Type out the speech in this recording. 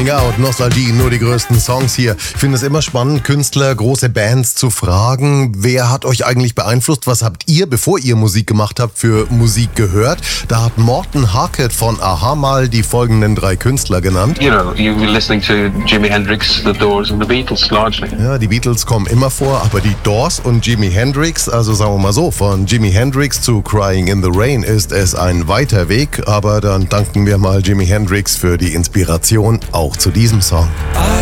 Out, Nostalgie, nur die größten Songs hier. Ich finde es immer spannend, Künstler, große Bands zu fragen, wer hat euch eigentlich beeinflusst? Was habt ihr, bevor ihr Musik gemacht habt, für Musik gehört? Da hat Morten Harket von a-ha mal die folgenden 3 Künstler genannt. You know, you were listening to Jimi Hendrix, The Doors and The Beatles largely. Ja, die Beatles kommen immer vor, aber die Doors und Jimi Hendrix, also sagen wir mal so, von Jimi Hendrix zu Crying in the Rain ist es ein weiter Weg, aber dann danken wir mal Jimi Hendrix für die Inspiration auch zu diesem Song.